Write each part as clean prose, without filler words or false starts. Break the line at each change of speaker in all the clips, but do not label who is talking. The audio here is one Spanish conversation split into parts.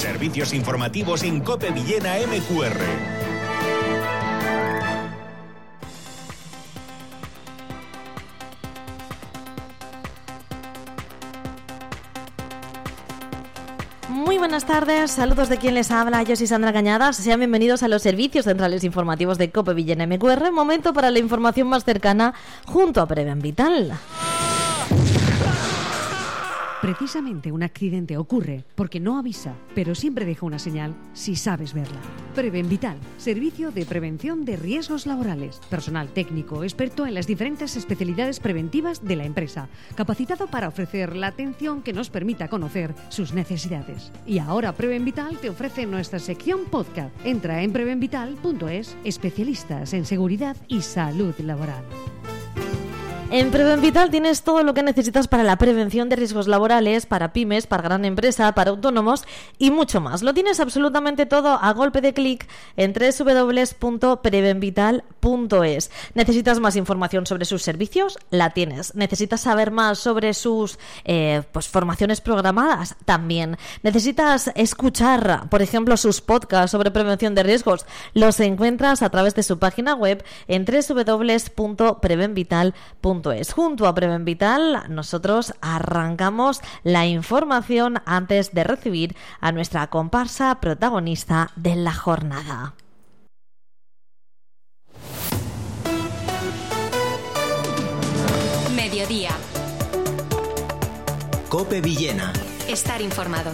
Servicios informativos en COPE Villena MQR.
Muy buenas tardes, saludos de quien les habla, yo soy Sandra Cañadas. Sean bienvenidos a los servicios centrales informativos de COPE Villena MQR. Momento para la información más cercana junto a Preven Vital.
Precisamente un accidente ocurre porque no avisa, pero siempre deja una señal si sabes verla. Preven Vital, servicio de prevención de riesgos laborales. Personal técnico experto en las diferentes especialidades preventivas de la empresa, capacitado para ofrecer la atención que nos permita conocer sus necesidades. Y ahora Preven Vital te ofrece nuestra sección podcast. Entra en prevenvital.es, especialistas en seguridad y salud laboral.
En Preven Vital tienes todo lo que necesitas para la prevención de riesgos laborales, para pymes, para gran empresa, para autónomos y mucho más. Lo tienes absolutamente todo a golpe de clic en www.prevenvital.es. ¿Necesitas más información sobre sus servicios? La tienes. ¿Necesitas saber más sobre sus formaciones programadas? También. ¿Necesitas escuchar, por ejemplo, sus podcasts sobre prevención de riesgos? Los encuentras a través de su página web en www.prevenvital.es. Junto a Preven Vital, nosotros arrancamos la información antes de recibir a nuestra comparsa protagonista de la jornada.
Mediodía.
COPE Villena.
Estar informado.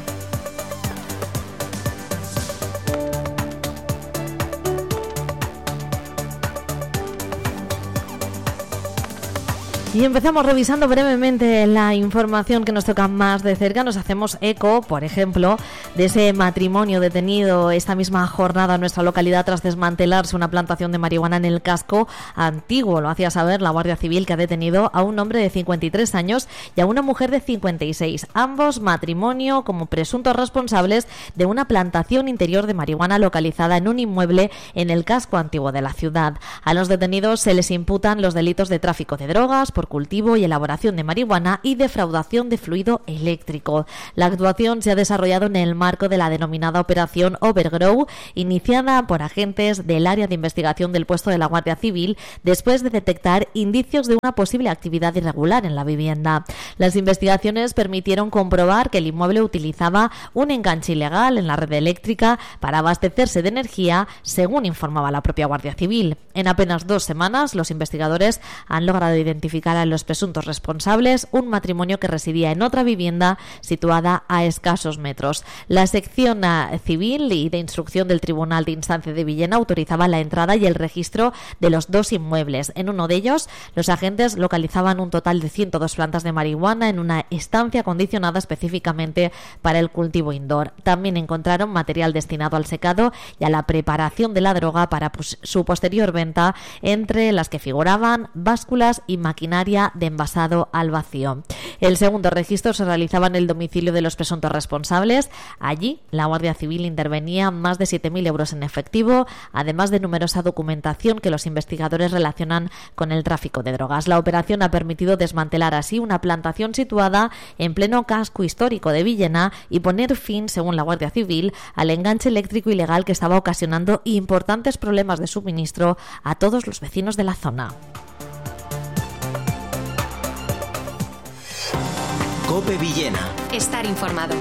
Y empezamos revisando brevemente la información que nos toca más de cerca. Nos hacemos eco, por ejemplo, de ese matrimonio detenido esta misma jornada en nuestra localidad tras desmantelarse una plantación de marihuana en el casco antiguo. Lo hacía saber la Guardia Civil, que ha detenido a un hombre de 53 años y a una mujer de 56. Ambos matrimonio como presuntos responsables de una plantación interior de marihuana localizada en un inmueble en el casco antiguo de la ciudad. A los detenidos se les imputan los delitos de tráfico de drogas, por cultivo y elaboración de marihuana y defraudación de fluido eléctrico. La actuación se ha desarrollado en el marco de la denominada Operación Overgrow, iniciada por agentes del área de investigación del puesto de la Guardia Civil después de detectar indicios de una posible actividad irregular en la vivienda. Las investigaciones permitieron comprobar que el inmueble utilizaba un enganche ilegal en la red eléctrica para abastecerse de energía, según informaba la propia Guardia Civil. En apenas 2 semanas, los investigadores han logrado identificar a los presuntos responsables, un matrimonio que residía en otra vivienda situada a escasos metros. La sección civil y de instrucción del Tribunal de Instancia de Villena autorizaba la entrada y el registro de los 2 inmuebles. En uno de ellos, los agentes localizaban un total de 102 plantas de marihuana en una estancia acondicionada específicamente para el cultivo indoor. También encontraron material destinado al secado y a la preparación de la droga para su posterior venta, entre las que figuraban básculas y maquinaria de envasado al vacío. El segundo registro se realizaba en el domicilio de los presuntos responsables. Allí, la Guardia Civil intervenía más de 7.000 euros en efectivo, además de numerosa documentación que los investigadores relacionan con el tráfico de drogas. La operación ha permitido desmantelar así una plantación situada en pleno casco histórico de Villena y poner fin, según la Guardia Civil, al enganche eléctrico ilegal que estaba ocasionando importantes problemas de suministro a todos los vecinos de la zona.
COPE Villena.
Estar informado.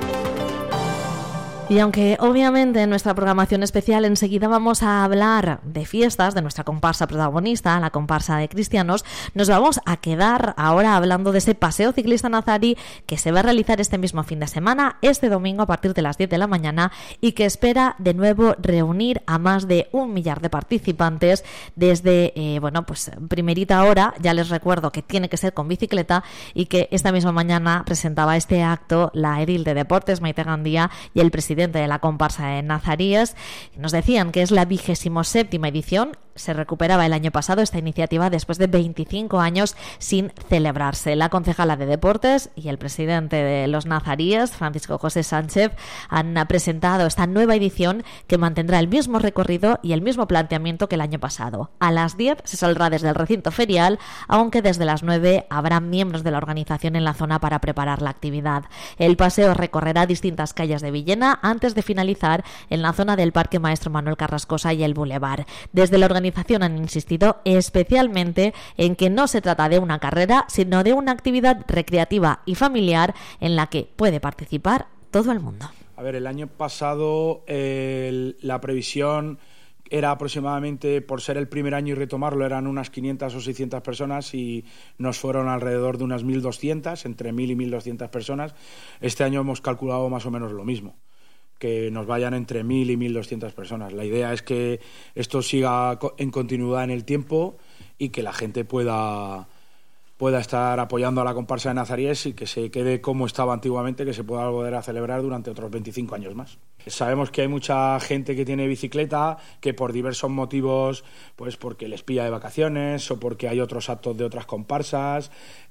Y aunque obviamente en nuestra programación especial enseguida vamos a hablar de fiestas, de nuestra comparsa protagonista, la comparsa de cristianos, nos vamos a quedar ahora hablando de ese paseo ciclista nazarí que se va a realizar este mismo fin de semana, este domingo a partir de las 10 de la mañana, y que espera de nuevo reunir a más de 1 millar de participantes desde, primerita hora. Ya les recuerdo que tiene que ser con bicicleta y que esta misma mañana presentaba este acto la edil de Deportes, Maite Gandía, y el presidente de la comparsa de Nazaríes. Nos decían que es la 27ª edición. Se recuperaba el año pasado esta iniciativa después de 25 años sin celebrarse. La concejala de Deportes y el presidente de los Nazaríes, Francisco José Sánchez, han presentado esta nueva edición que mantendrá el mismo recorrido y el mismo planteamiento que el año pasado. A las 10 se saldrá desde el recinto ferial, aunque desde las 9 habrá miembros de la organización en la zona para preparar la actividad. El paseo recorrerá distintas calles de Villena antes de finalizar en la zona del Parque Maestro Manuel Carrascosa y el Boulevard. Desde la organización han insistido especialmente en que no se trata de una carrera, sino de una actividad recreativa y familiar en la que puede participar todo el mundo.
A ver, el año pasado la previsión era aproximadamente, por ser el primer año y retomarlo, eran unas 500 o 600 personas y nos fueron alrededor de unas 1.200, entre 1.000 y 1.200 personas. Este año hemos calculado más o menos lo mismo, que nos vayan entre 1.000 y 1.200 personas. La idea es que esto siga en continuidad en el tiempo y que la gente pueda estar apoyando a la comparsa de Nazaríes y que se quede como estaba antiguamente, que se pueda volver a celebrar durante otros 25 años más. Sabemos que hay mucha gente que tiene bicicleta, que por diversos motivos, pues porque les pilla de vacaciones o porque hay otros actos de otras comparsas,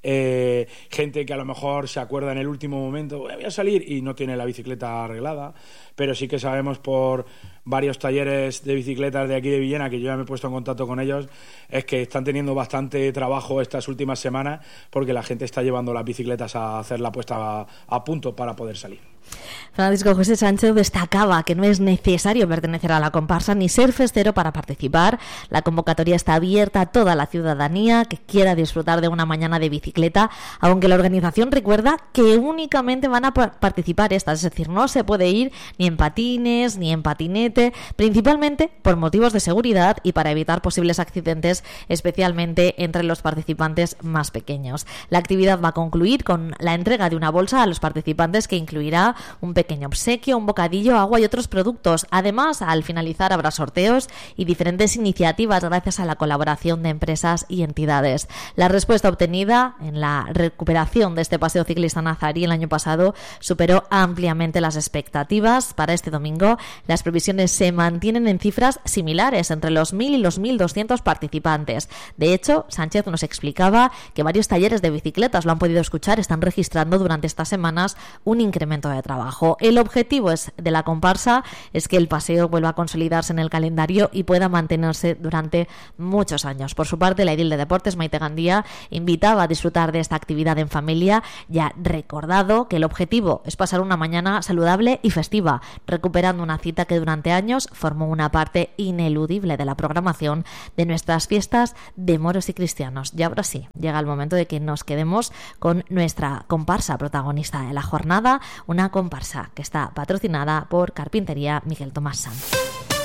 gente que a lo mejor se acuerda en el último momento, voy a salir y no tiene la bicicleta arreglada, pero sí que sabemos por varios talleres de bicicletas de aquí de Villena, que yo ya me he puesto en contacto con ellos, es que están teniendo bastante trabajo estas últimas semanas porque la gente está llevando las bicicletas a hacer la puesta a punto para poder salir.
Francisco José Sánchez destacaba que no es necesario pertenecer a la comparsa ni ser festero para participar. La convocatoria está abierta a toda la ciudadanía que quiera disfrutar de una mañana de bicicleta, aunque la organización recuerda que únicamente van a participar estas, es decir, no se puede ir ni en patines ni en patinete, principalmente por motivos de seguridad y para evitar posibles accidentes, especialmente entre los participantes más pequeños. La actividad va a concluir con la entrega de una bolsa a los participantes que incluirá un pequeño obsequio, un bocadillo, agua y otros productos. Además, al finalizar habrá sorteos y diferentes iniciativas gracias a la colaboración de empresas y entidades. La respuesta obtenida en la recuperación de este paseo ciclista nazarí el año pasado superó ampliamente las expectativas. Para este domingo, las previsiones se mantienen en cifras similares entre los 1.000 y los 1.200 participantes. De hecho, Sánchez nos explicaba que varios talleres de bicicletas, lo han podido escuchar, están registrando durante estas semanas un incremento de trabajo. El objetivo de la comparsa es que el paseo vuelva a consolidarse en el calendario y pueda mantenerse durante muchos años. Por su parte, la edil de Deportes, Maite Gandía, invitaba a disfrutar de esta actividad en familia y ha recordado que el objetivo es pasar una mañana saludable y festiva, recuperando una cita que durante años formó una parte ineludible de la programación de nuestras fiestas de moros y cristianos. Y ahora sí, llega el momento de que nos quedemos con nuestra comparsa protagonista de la jornada, una comparsa que está patrocinada por Carpintería Miguel Tomás Sanz.